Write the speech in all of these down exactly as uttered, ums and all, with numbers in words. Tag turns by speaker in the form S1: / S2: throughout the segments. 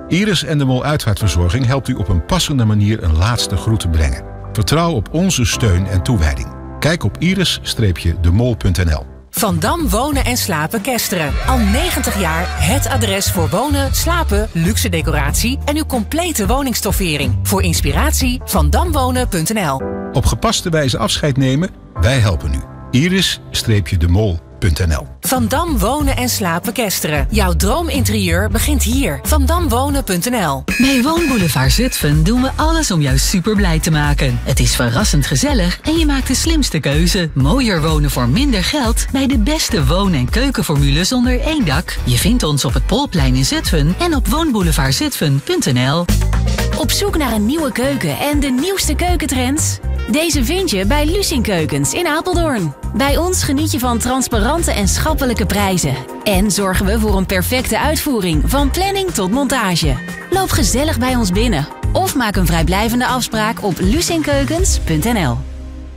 S1: Iris en de Mol Uitvaartverzorging helpt u op een passende manier een laatste groet te brengen. Vertrouw op onze steun en toewijding. Kijk op iris streepje de mol punt n l.
S2: Van Dam Wonen en Slapen Kesteren. Al negentig jaar het adres voor wonen, slapen, luxe decoratie en uw complete woningstoffering. Voor inspiratie van damwonen punt n l.
S1: Op gepaste wijze afscheid nemen? Wij helpen u. iris streepje de mol punt n l.
S2: Van Dam Wonen en Slapen Kesteren. Jouw droominterieur begint hier. van dam wonen punt n l.
S3: Bij Woonboulevard Zutphen doen we alles om jou super blij te maken. Het is verrassend gezellig en je maakt de slimste keuze. Mooier wonen voor minder geld bij de beste woon- en keukenformules onder één dak. Je vindt ons op het Polplein in Zutphen en op woonboulevard zutphen punt n l.
S4: Op zoek naar een nieuwe keuken en de nieuwste keukentrends? Deze vind je bij Lucien Keukens in Apeldoorn. Bij ons geniet je van transparante en schappelijke prijzen. En zorgen we voor een perfecte uitvoering, van planning tot montage. Loop gezellig bij ons binnen of maak een vrijblijvende afspraak op lucien keukens punt n l.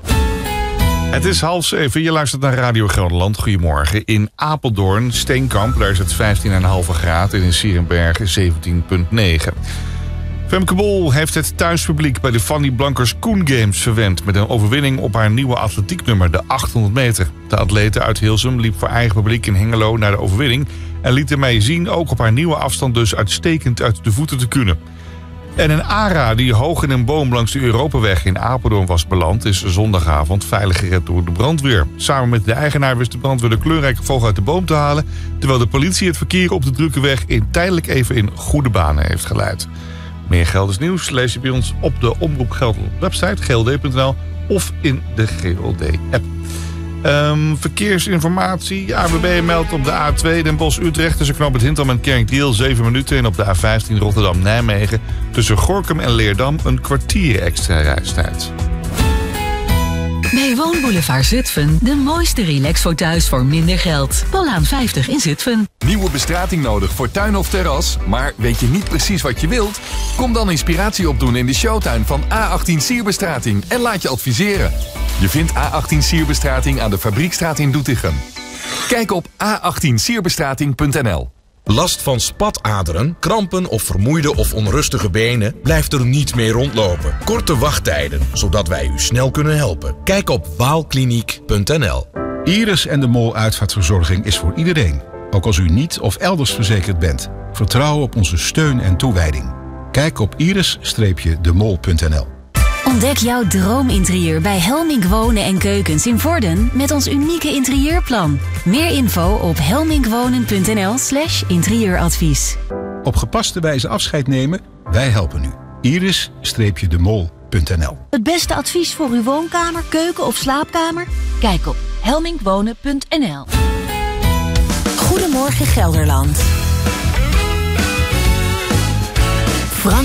S5: Het is half zeven, je luistert naar Radio Gelderland. Goedemorgen. In Apeldoorn, Steenkamp, daar is het vijftien komma vijf graden en in Sierenberg zeventien komma negen. Femke Bol heeft het thuispubliek bij de Fanny Blankers Koen Games verwend met een overwinning op haar nieuwe atletieknummer, de achthonderd meter. De atlete uit Hilsum liep voor eigen publiek in Hengelo naar de overwinning en liet ermee zien ook op haar nieuwe afstand dus uitstekend uit de voeten te kunnen. En een ARA die hoog in een boom langs de Europaweg in Apeldoorn was beland, is zondagavond veilig gered door de brandweer. Samen met de eigenaar wist de brandweer de kleurrijke vogel uit de boom te halen, terwijl de politie het verkeer op de drukke weg in tijdelijk even in goede banen heeft geleid. Meer Gelders nieuws lees je bij ons op de Omroep Gelderland website g l d punt n l of in de G L D-app. Um, verkeersinformatie. A B B meldt op de A twee Den Bosch-Utrecht tussen knooppunt Hintham en Kerkdriel zeven minuten. En op de A vijftien Rotterdam-Nijmegen tussen Gorinchem en Leerdam een kwartier extra reistijd.
S3: Bij Woonboulevard Zutphen de mooiste relaxfoto's voor minder geld. Polaan vijftig in Zutphen.
S6: Nieuwe bestrating nodig voor tuin of terras, maar weet je niet precies wat je wilt? Kom dan inspiratie opdoen in de showtuin van A achttien Sierbestrating en laat je adviseren. Je vindt A achttien Sierbestrating aan de Fabriekstraat in Doetinchem. Kijk op a achttien sierbestrating punt n l.
S7: Last van spataderen, krampen of vermoeide of onrustige benen? Blijft er niet meer rondlopen. Korte wachttijden, zodat wij u snel kunnen helpen. Kijk op waalkliniek punt n l.
S1: Iris en de Mol Uitvaartverzorging is voor iedereen. Ook als u niet of elders verzekerd bent. Vertrouw op onze steun en toewijding. Kijk op iris streepje de mol punt n l.
S4: Ontdek jouw droominterieur bij Helmink Wonen en Keukens in Vorden met ons unieke interieurplan. Meer info op helminkwonen punt n l slash interieuradvies.
S1: Op gepaste wijze afscheid nemen? Wij helpen u. iris streepje de mol punt n l.
S8: Het beste advies voor uw woonkamer, keuken of slaapkamer? Kijk op helminkwonen punt n l.
S2: Goedemorgen Gelderland.